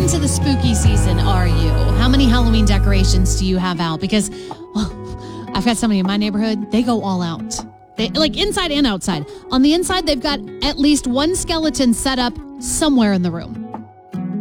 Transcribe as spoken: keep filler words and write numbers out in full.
into the spooky season are you? How many Halloween decorations do you have out? Because, well, I've got somebody in my neighborhood, they go all out. They, like inside and outside. On the inside, they've got at least one skeleton set up somewhere in the room.